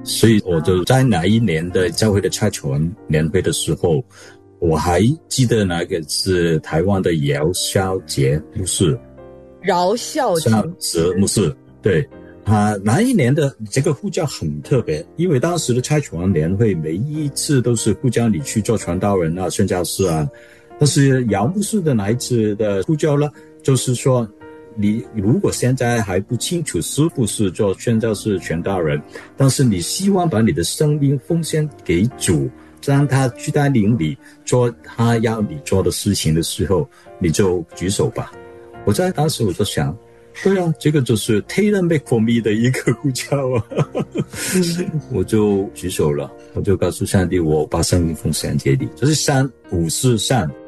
所以我就在那一年的教会的蔡楚文年会的时候，我还记得那个是台湾的姚孝杰牧师， 饶孝杰牧师，对，他那一年的这个呼叫很特别，因为当时的蔡楚文年会每一次都是呼叫你去做传道人啊、宣教士啊，但是姚牧师的那一次的呼叫呢，就是说你如果现在还不清楚是不是做宣教士、传道人，但是你希望把你的生命奉献给主，让他去带领你做他要你做的事情的时候，你就举手吧。我在当时我就想，对啊，这个就是 tailor make for me 的一个呼叫啊。我就举手了，我就告诉上帝，我把生命奉献给你，就是3、5、4、3